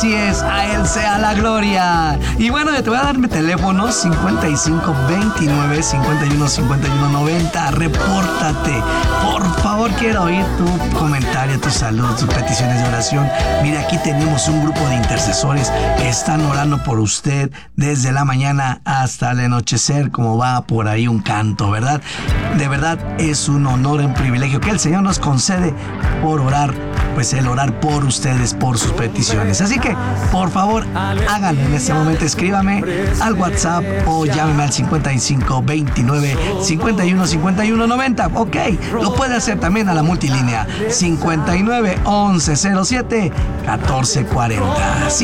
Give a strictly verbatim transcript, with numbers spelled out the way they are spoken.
Así es, a Él sea la gloria. Y bueno, te voy a dar mi teléfono cincuenta y cinco veintinueve cincuenta y uno cincuenta y uno noventa. Repórtate. Por favor, quiero oír tu comentario, tu salud, tus peticiones de oración. Mira, aquí tenemos un grupo de intercesores que están orando por usted desde la mañana hasta el anochecer, como va por ahí un canto, ¿verdad? De verdad es un honor, un privilegio que el Señor nos concede por orar, pues el orar por ustedes, por sus peticiones. Así que, por favor, háganlo en este momento. Escríbame al WhatsApp o llámeme al cincuenta y cinco veintinueve cincuenta y uno cincuenta y uno noventa. Ok, lo puede hacer también a la multilínea cincuenta y nueve once cero siete catorce cuarenta.